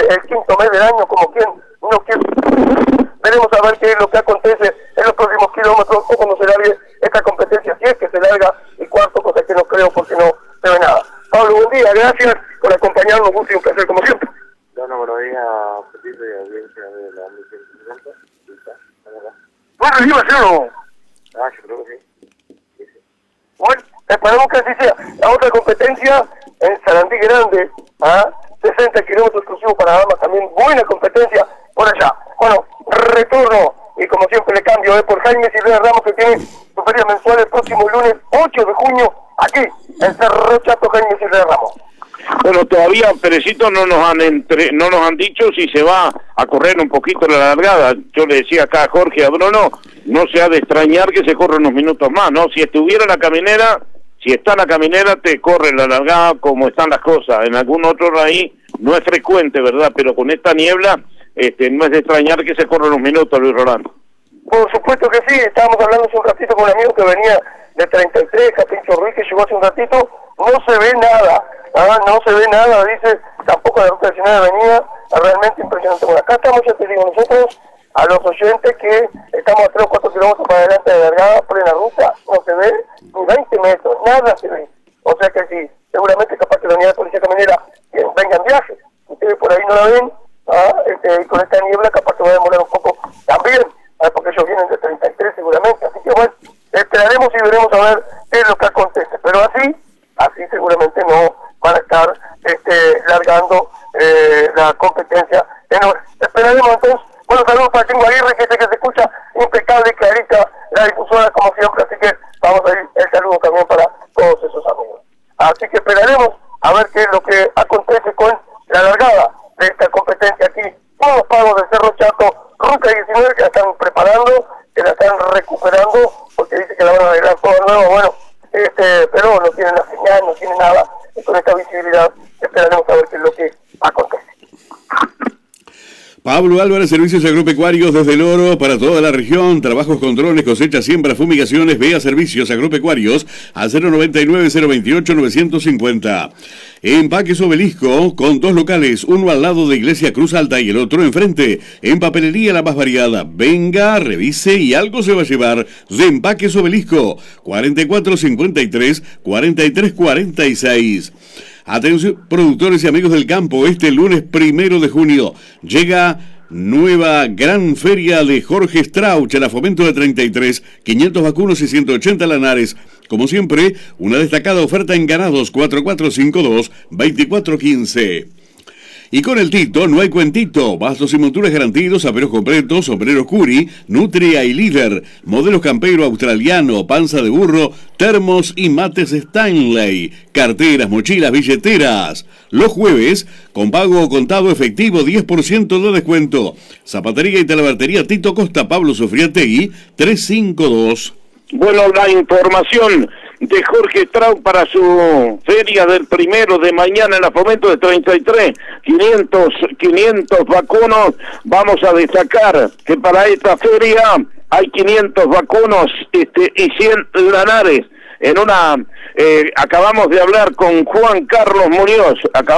el quinto mes del año, como quien no quiere. Veremos a ver qué es lo que acontece en los próximos kilómetros o cuando se largue esta competencia, si es que se larga el cuarto, cosa que no creo porque no se ve nada. Pablo, buen día, gracias por acompañarnos, un gusto y un placer como siempre. Buenos días, Petito y audiencia de la 1150. ¿Bueno, recibe cero? Yo creo que sí. Bueno, esperemos que así sea. La otra competencia en Sarandí Grande, 60 kilómetros exclusivos para damas, también buena competencia por allá. Bueno, retorno, y como siempre le cambio, por Jaime Silvera Ramos, que tiene su feria mensual el próximo lunes 8 de junio, aquí, en Cerro Chato. Jaime Silvera Ramos. Bueno, todavía, Perecito, no nos han dicho si se va a correr un poquito la largada. Yo le decía acá a Jorge, a Bruno, no se ha de extrañar que se corra unos minutos más, ¿no? Si estuviera la caminera, si está la caminera, te corre la largada como están las cosas. En algún otro ahí no es frecuente, ¿verdad? Pero con esta niebla, no es de extrañar que se corra unos minutos, Luis Rolando. Por supuesto que sí, estábamos hablando hace un ratito con un amigo que venía de 33, Capincho Ruiz, que llegó hace un ratito, no se ve nada. No se ve nada, dice, tampoco la ruta 19 avenida, realmente impresionante. Bueno, acá estamos, ya te digo, nosotros, a los oyentes que estamos a 3 o 4 kilómetros para adelante de largada, plena ruta, no se ve ni 20 metros, nada se ve. O sea que sí, seguramente capaz que la unidad de policía caminera venga en viaje, ustedes por ahí no la ven, con esta niebla capaz que va a demorar un poco también, porque ellos vienen de 33 seguramente, así que bueno, esperaremos y veremos a ver qué es lo que acontece, pero así seguramente no van a estar largando la competencia en hora. Esperaremos entonces. Bueno, saludos para Tingo Aguirre, que sé que se escucha impecable y clarita la difusora como siempre, así que vamos a ir el saludo también para todos esos amigos. Así que esperaremos a ver qué es lo que acontece con la largada de esta competencia aquí. Todos los pagos del Cerro Chato, ruta 19, que la están preparando, que la están recuperando, porque dice que la van a arreglar todo de nuevo, bueno, pero no tienen la señal, no tienen nada, y con esta visibilidad esperaremos a ver qué es lo que acontece. Pablo Álvarez, servicios agropecuarios desde el Oro para toda la región, trabajos, controles, cosecha, siembra, fumigaciones, vea servicios agropecuarios al 099-028-950. Empaques Obelisco, con 2 locales, uno al lado de Iglesia Cruz Alta y el otro enfrente. En papelería la más variada. Venga, revise y algo se va a llevar de Empaques Obelisco, 4453-4346. Atención, productores y amigos del campo, este lunes 1 de junio llega nueva gran feria de Jorge Strauch a la Fomento de 33, 500 vacunos y 180 lanares. Como siempre, una destacada oferta en ganados 4452-2415. Y con el Tito no hay cuentito. Bastos y monturas garantidos, aperos completos, sombreros Curi, Nutria y Líder, modelos campero australiano, panza de burro, termos y mates Stanley, carteras, mochilas, billeteras. Los jueves, con pago contado efectivo, 10% de descuento. Zapatería y talabartería Tito Costa, Pablo Sofriategui, 352. Bueno, la información de Jorge Strauch para su feria del 1 de mañana en la Fomento de 33, 500 vacunos. Vamos a destacar que para esta feria hay 500 vacunos y 100 lanares. Acabamos de hablar con Juan Carlos Muñoz,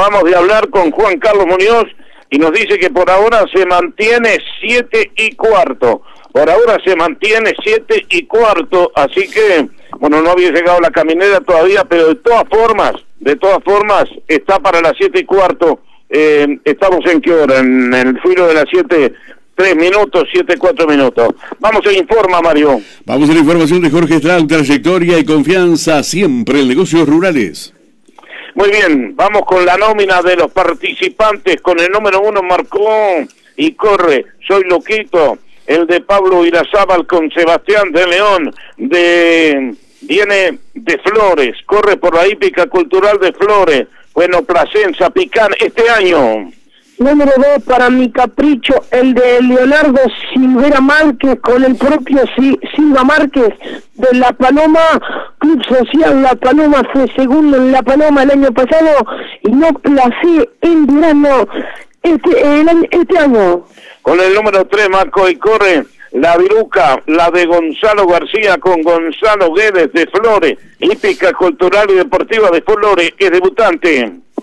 y nos dice que por ahora se mantiene 7:15. Por ahora se mantiene 7:15, así que, bueno, no había llegado la caminera todavía, pero de todas formas, está para las 7:15. Estamos en qué hora, en el filo de las 7:03 minutos, 7:04 minutos. Vamos a Informa, Mario. Vamos a la información de Jorge Strauch, trayectoria y confianza siempre en negocios rurales. Muy bien, vamos con la nómina de los participantes. Con el número 1 marcó y corre Soy Loquito, el de Pablo Irazábal con Sebastián de León, viene de Flores, corre por la hípica cultural de Flores, bueno, Placenza, Picán, este año. Número 2 para Mi Capricho, el de Leonardo Silvera Márquez con el propio Silva Márquez de La Paloma, Club Social La Paloma, fue segundo en La Paloma el año pasado y no placé en Durano este año. Con el número 3 marcó y corre la Viruca, la de Gonzalo García con Gonzalo Guedes de Flores, hípica cultural y deportiva de Flores, es debutante.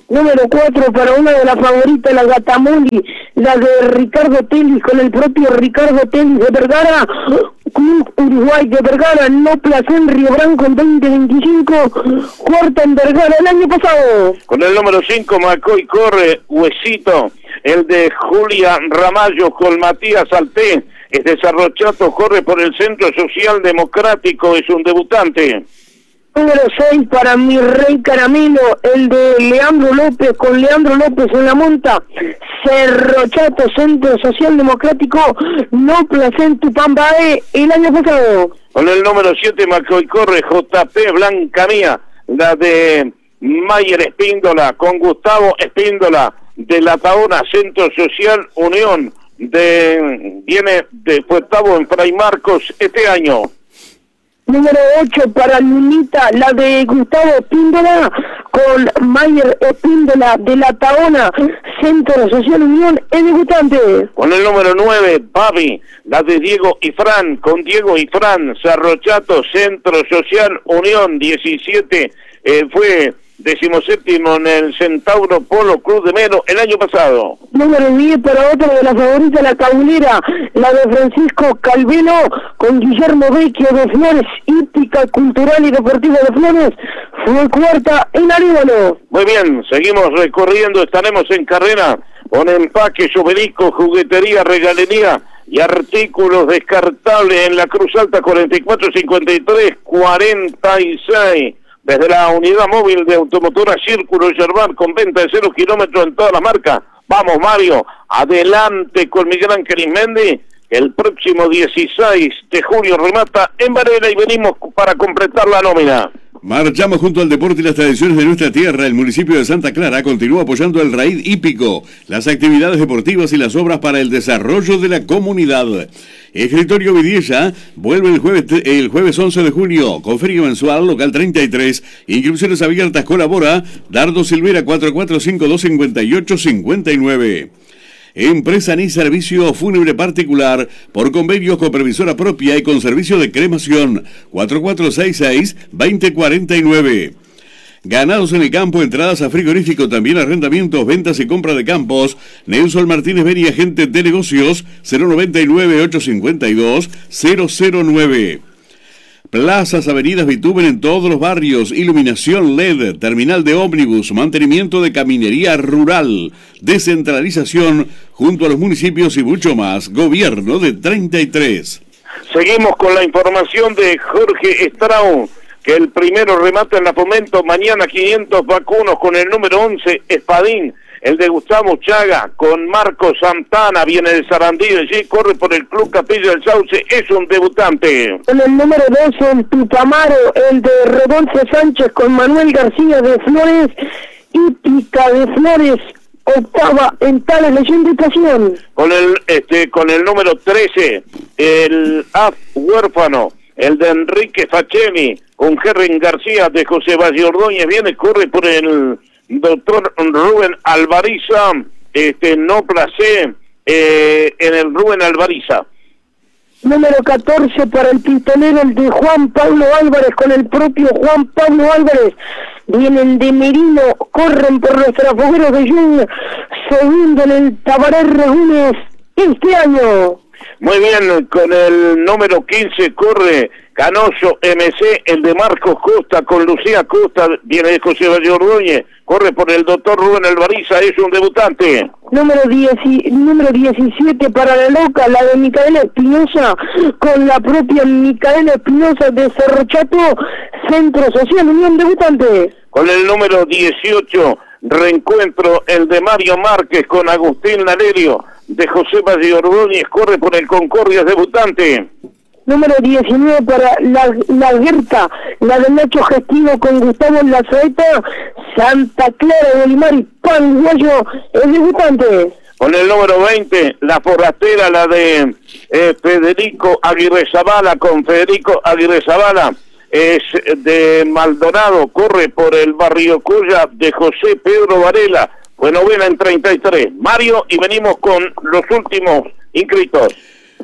Número 4 para una de las favoritas, la Gatamoli, la de Ricardo Telis, con el propio Ricardo Telis de Vergara, Club Uruguay de Vergara, no placé en Río Branco en 2025, cuarta en Vergara el año pasado. Con el número 5, Macoy corre Huesito, el de Julia Ramallo con Matías Alté, es de Cerro Chato, corre por el Centro Social Democrático, es un debutante. Número 6 para mi Rey Caramelo, el de Leandro López, con Leandro López en la monta, Cerro Chato, Centro Social Democrático, no placé en Tupambaé el año pasado. Con el número 7, Macoy corre JP Blanca Mía, la de Mayer Espíndola, con Gustavo Espíndola, de La Taona, Centro Social Unión, viene de octavo en Fray Marcos este año. Número 8 para Lunita, la de Gustavo Espíndola, con Mayer Espíndola de La Taona, Centro Social Unión, es debutante. Con el número 9, Babi, la de Diego y Fran, con Diego y Fran, Cerro Chato, Centro Social Unión, 17, fue 17º en el Centauro Polo Cruz de Melo el año pasado. Número 10 para otra de las favoritas, la Cabulera, la de Francisco Calvelo, con Guillermo Vecchio de Flores, hípica, cultural y deportiva de Flores, fue cuarta en Arévalo. Muy bien, seguimos recorriendo, estaremos en carrera con empaques, obelisco, juguetería, regalería y artículos descartables en la Cruz Alta 4453-46. Desde la unidad móvil de automotora Círculo Yerbar, con venta de 0 kilómetros en toda la marca. Vamos, Mario, adelante con Miguel Ángel Ismendi. El próximo 16 de julio remata en Varela y venimos para completar la nómina. Marchamos junto al deporte y las tradiciones de nuestra tierra. El municipio de Santa Clara continúa apoyando el raíz hípico, las actividades deportivas y las obras para el desarrollo de la comunidad. Escritorio Vidiella vuelve el jueves 11 de junio, con feria mensual, local 33, inscripciones abiertas, colabora Dardo Silvera 44525859. Empresa ni servicio fúnebre particular por convenio con previsora propia y con servicio de cremación 4466-2049. Ganados en el campo, entradas a frigorífico, también arrendamientos, ventas y compra de campos. Nelson Martínez Beni, agente de negocios, 099-852-009. Plazas, avenidas Bitumen en todos los barrios, iluminación LED, terminal de ómnibus, mantenimiento de caminería rural, descentralización junto a los municipios y mucho más. Gobierno de 33. Seguimos con la información de Jorge Estrau, que el primero remata en la Fomento, mañana 500 vacunos con el número 11, Espadín. El de Gustavo Chaga con Marco Santana, viene de Sarandí, allí corre por el Club Capilla del Sauce, es un debutante. En el número 12, el Tupamaro, el de Rodolfo Sánchez con Manuel García de Flores, hípica de Flores, octava en Tales, leyenda y pasión. Con el número 13, el AF Huérfano, el de Enrique Facemi, con Gerren García de José Valle Ordóñez, viene, corre por el doctor Rubén Alvariza, no placé en el Rubén Alvariza. Número 14 para el pistolero, el de Juan Pablo Álvarez, con el propio Juan Pablo Álvarez. Vienen de Merino, corren por los trafogueros de Junior, segundo en el Tabaré Regúnez este año. Muy bien, con el número 15 corre Canoso MC, el de Marcos Costa con Lucía Costa, viene de José Valle Ordóñez, corre por el doctor Rubén Alvariza, es un debutante. Número 17 para la loca, la de Micaela Espinosa, con la propia Micaela Espinosa de Cerro Chato, Centro Social Unión, debutante. Con el número 18, reencuentro, el de Mario Márquez con Agustín Nalerio, de José Valle Ordóñez, corre por el Concordia, debutante. Número 19 para la Guerta, la de Nacho Gestivo con Gustavo Lazaeta, Santa Clara de Limar y Panguayo, el debutante. Con el número 20, la forastera, la de Federico Aguirre Zavala, con Federico Aguirre Zavala, es de Maldonado, corre por el Barrio Cuya de José Pedro Varela, fue novena en 33. Mario, y venimos con los últimos inscritos.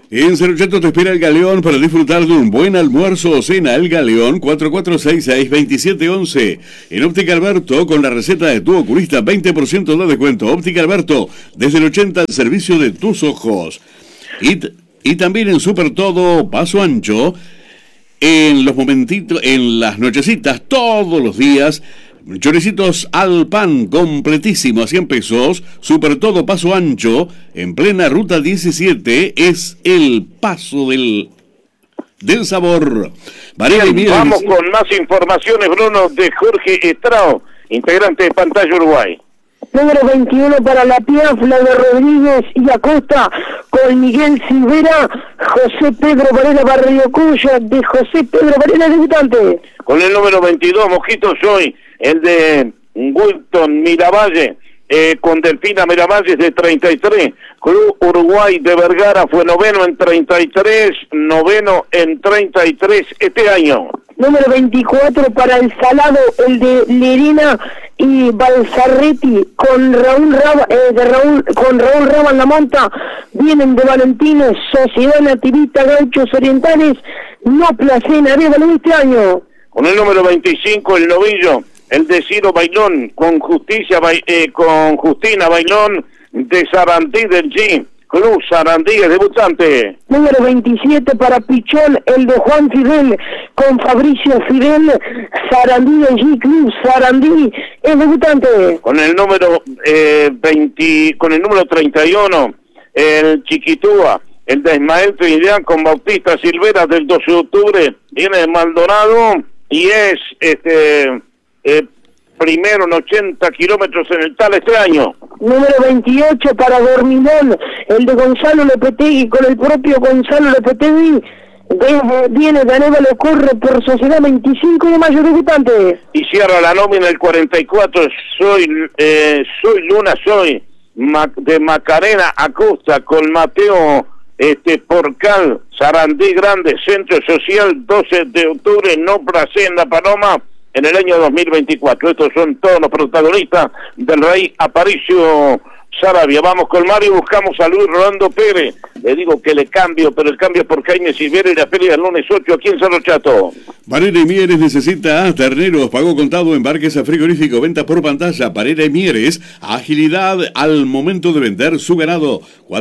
En Cerruchato te espera El Galeón para disfrutar de un buen almuerzo o cena. El Galeón, 4466-2711. En Óptica Alberto, con la receta de tu oculista, 20% de descuento. Óptica Alberto, desde el 80 al servicio de tus ojos. Y también en Super Todo, Paso Ancho, en los momentitos, en las nochecitas, todos los días, choricitos al pan, completísimo, a 100 pesos. Super Todo Paso Ancho, en plena ruta 17, es el paso del sabor. Bien, vamos con más informaciones, Bruno, de Jorge Estrao, integrante de Pantalla Uruguay. Número 21 para la Piaf, la de Rodríguez y Acosta, con Miguel Silvera, José Pedro Varela Barrio Cuya, de José Pedro Varela, debutante. Con el número 22, Mosquito Soy, el de Wilton Miravalle, con Delfina Miravalle de 33. Club Uruguay de Vergara fue noveno en 33, noveno en 33 este año. Número 24 para el Salado, el de Lerina y Balsarretti, con Raúl Raba en la monta, vienen de Valentino, Sociedad Nativista Gauchos Orientales, no Placena, arriba este año. Con el número 25, el novillo, el de Ciro Bailón, con Justina Bailón, de Sarandí del G. Club Sarandí es debutante. Número 27 para Pichón, el de Juan Fidel, con Fabricio Fidel, Sarandí del G. Club Sarandí es debutante. Con el número 31, el Chiquitúa, el de Ismael Trinidad, con Bautista Silvera del 12 de octubre, viene de Maldonado y es primero en 80 kilómetros en el tal este año. Número 28 para Dormilón, el de Gonzalo Lopetegui, con el propio Gonzalo Lopetegui, viene de Anévalo, corre por Sociedad 25 de mayo, debutante. Y cierra la nómina el 44, soy Luna, de Macarena Acosta, con Mateo Porcal, Sarandí Grande, Centro Social, 12 de octubre, no Placena Paloma, en el año 2024. Estos son todos los protagonistas del Rey Aparicio Saravia. Vamos con Mario, buscamos a Luis Rolando Pérez. Le digo que le cambio, pero el cambio es por Jaime Silvera y la feria del lunes 8 aquí en Cerro Chato. Parera y Mieres necesita terneros, pago contado, embarques a frigorífico, venta por pantalla. Parera y Mieres, agilidad al momento de vender su ganado.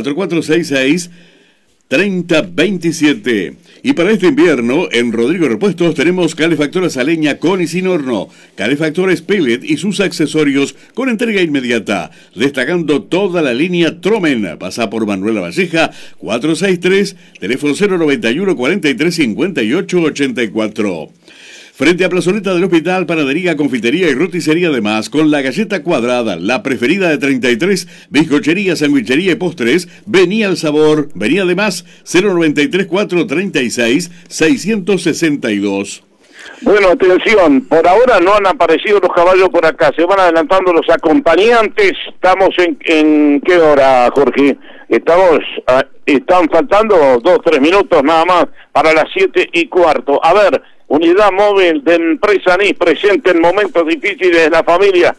4466-3027. Y para este invierno, en Rodrigo Repuestos tenemos calefactoras a leña con y sin horno, calefactores pellet y sus accesorios con entrega inmediata, destacando toda la línea Tromen. Pasa por Manuela Valleja, 463, teléfono 091 43 58 84. Frente a Plazoleta del Hospital, panadería, confitería y roticería, además, con la galleta cuadrada, la preferida de 33, bizcochería, sandwichería y postres. Venía el sabor, venía además, 093 436 662. Bueno, atención, por ahora no han aparecido los caballos por acá, se van adelantando los acompañantes. Estamos en ¿qué hora, Jorge? Están faltando 2-3 minutos nada más para las 7:15. A ver, Unidad Móvil de Empresa Anís, presente en momentos difíciles de la familia,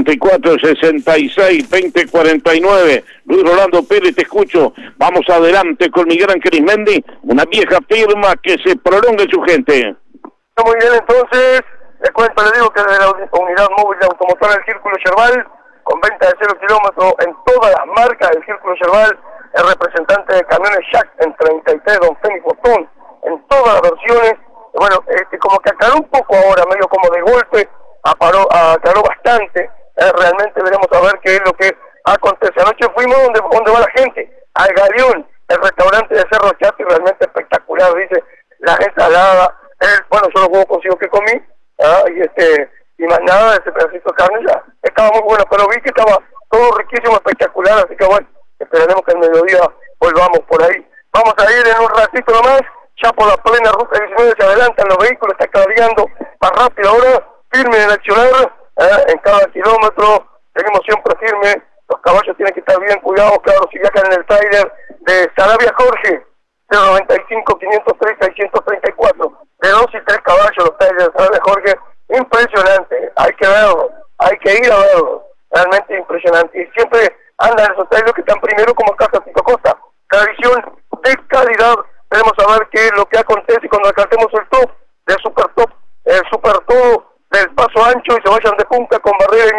4466-2049. Luis Rolando Pérez, te escucho. Vamos adelante con Miguel Ángel Ismendi, una vieja firma que se prolongue su gente. Muy bien, entonces, le digo que de la Unidad Móvil de Automotor del Círculo Yerbal, con venta de 0 kilómetros en todas las marcas del Círculo Yerbal, el representante de camiones Jack en 33, Don Félix Botón, en todas las versiones. Bueno, como que aclaró un poco ahora, medio como de golpe, aclaró bastante. Realmente veremos a ver qué es lo que acontece. Anoche fuimos donde va la gente, al Galeón, el restaurante de Cerro Chato, y realmente espectacular, dice, la gente alada. Bueno, yo los huevos consigo que comí, y más nada, ese pedacito de carne ya estaba muy bueno, pero vi que estaba todo riquísimo, espectacular, así que bueno, esperaremos que el mediodía volvamos por ahí. Vamos a ir en un ratito nomás, ya por la plena ruta 19 se adelantan los vehículos, está cargando más rápido ahora, firme en el accionar, en cada kilómetro, seguimos siempre firmes, los caballos tienen que estar bien cuidados, claro, si viajan en el trailer de Saravia Jorge, 095-503-634, de 2 y 3 caballos los trailers de Saravia Jorge, impresionante, hay que verlo, hay que ir a verlo, realmente impresionante, y siempre andan esos trailers que están primero como Casa Tito Costa, tradición de calidad.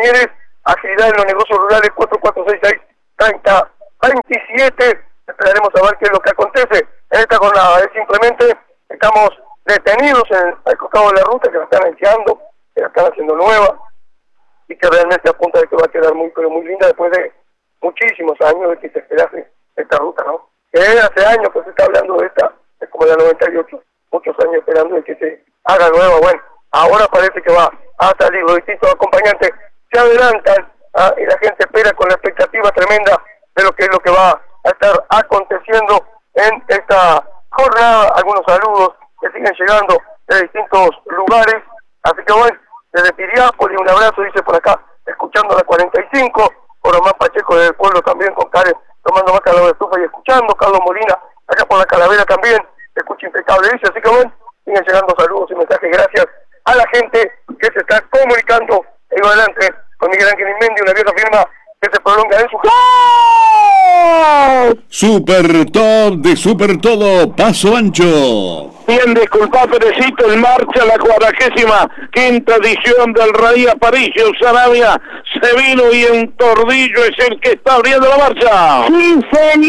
Mieres, agilidad en los negocios rurales, 4466-3027. Esperaremos a ver qué es lo que acontece en esta jornada. Es simplemente, estamos detenidos al costado de la ruta, que la están iniciando, que la están haciendo nueva, y que realmente apunta de que va a quedar muy, pero muy linda después de muchísimos años de que se esperase esta ruta, ¿no? Que hace años que se está hablando de esta, es como la 98, muchos años esperando de que se haga nueva. Bueno, ahora parece que va a salir. Los distintos acompañantes se adelantan, y la gente espera con la expectativa tremenda de lo que es lo que va a estar aconteciendo en esta jornada. Algunos saludos que siguen llegando de distintos lugares, así que bueno, desde Piriápolis un abrazo, dice por acá, escuchando la 45, por Román Pacheco del pueblo también, con Karen tomando más calor de estufa y escuchando, Carlos Molina acá por la Calavera también, escucha impecable, dice, así que bueno, siguen llegando saludos y mensajes, gracias a la gente que se está comunicando. Sigo adelante con Miguel Ángel Inmendi, una vieja firma que se prolonga en su... Super Top de Super Todo, Paso Ancho. Bien, disculpa, Perecito, en marcha la 45ª edición del Rally Aparicio Saravia. Se vino y en Tordillo es el que está abriendo la marcha. Sí,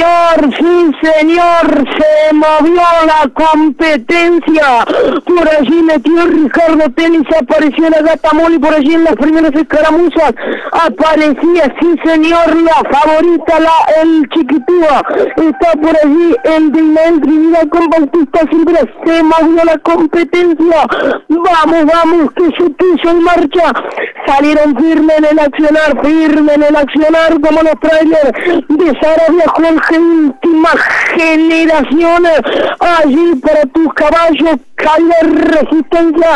señor, se movió la competencia. Por allí metió Ricardo Tenis, apareció la Gata Moli, por allí en las primeras escaramuzas aparecía, sí, señor, la favorita, el Chiquitúa. Está por allí el de Ismael Trinidad con Bautista Silvera. Se movió la competencia, vamos, que se puso en marcha, salieron firme en el accionar, como los trailers de Saravia Jorge, última generación, allí para tus caballos, calidad, resistencia,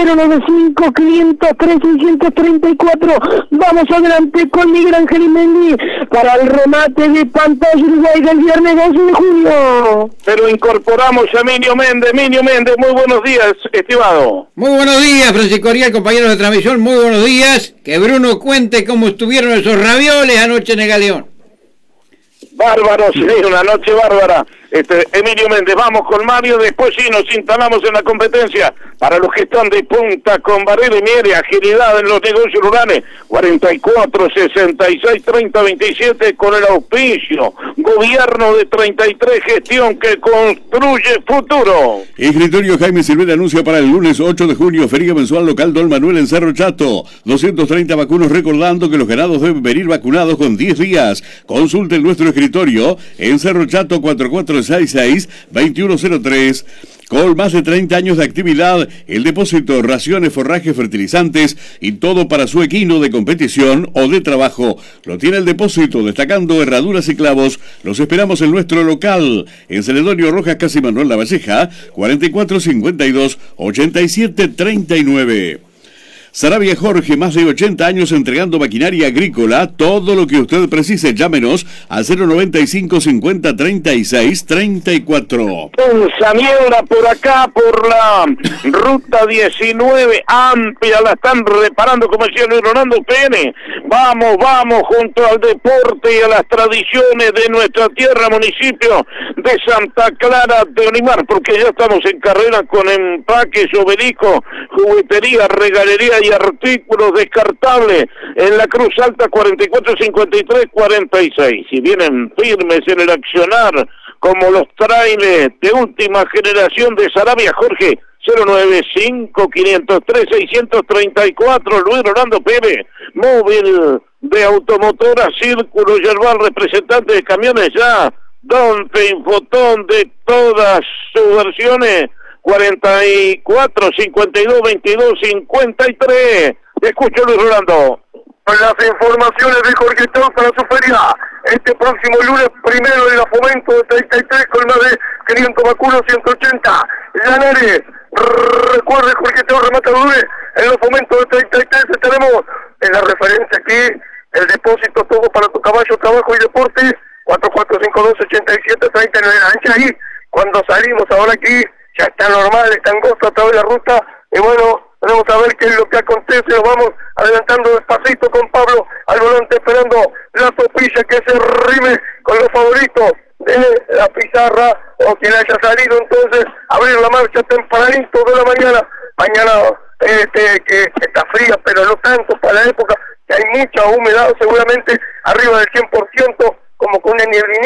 095-503-634, vamos adelante con Miguel Ángel Imendi, para el remate de pantalla Uruguay del viernes 2 de junio. Pero incorporamos a Minio Méndez, muy buenos días, estimado. Muy buenos días, Francisco Ariel, compañeros de transmisión, muy buenos días. Que Bruno cuente cómo estuvieron esos ravioles anoche en el Galeón. Bárbaro, sí, una noche bárbara. Emilio Méndez, vamos con Mario, después sí nos instalamos en la competencia. Para los que están de punta con Varela y Miere, agilidad en los negocios rurales, 44-66-30-27 con el auspicio. Gobierno de 33, gestión que construye futuro. Escritorio Jaime Silvera anuncia para el lunes 8 de junio, feria mensual local Don Manuel en Cerro Chato. 230 vacunos, recordando que los ganados deben venir vacunados con 10 días. Consulte en nuestro escritorio en Cerro Chato 4466-2103. Con más de 30 años de actividad, el depósito, raciones, forrajes, fertilizantes y todo para su equino de competición o de trabajo. Lo tiene el depósito, destacando herraduras y clavos. Los esperamos en nuestro local, en Celedonio Rojas, casi Manuel Lavalleja, 4452-8739. Saravia Jorge, más de 80 años entregando maquinaria agrícola. Todo lo que usted precise, llámenos al 095 50 36 34. Samiera por acá, por la ruta 19, amplia, la están reparando, como decía Luis Rolando PN. Vamos, junto al deporte y a las tradiciones de nuestra tierra, municipio de Santa Clara de Olimar, porque ya estamos en carrera con empaques, obelisco, juguetería, regalería y artículos descartables en la Cruz Alta 44-53-46. Si vienen firmes en el accionar, como los trailers de última generación de Saravia Jorge, 095-503-634, Luis Rolando Pérez, móvil de automotora, Círculo Yerbal, representante de camiones ya, Donte Infotón de todas sus versiones, 44 52 22 53. Te escucho, Luis Rolando. Las informaciones de Jorge Tau para su feria este próximo lunes, primero de la Fomento de 33 con más de 500 vacunos, 180 Llanares. Recuerde, Jorge Tau remata el lunes en los Fomentos de 33. Estaremos en la referencia aquí, el depósito todo para tu caballo, trabajo y deporte, 4452-8739. Ancha ahí, cuando salimos ahora aquí, ya está normal, está angosta a través de la ruta, y bueno, vamos a ver qué es lo que acontece. Nos vamos adelantando despacito con Pablo al volante, esperando la sopilla que se rime con los favoritos de la pizarra, o quien haya salido. Entonces, abrir la marcha tempranito de la mañana que está fría, pero no tanto para la época, que hay mucha humedad, seguramente arriba del 100%, como con una nieblinita.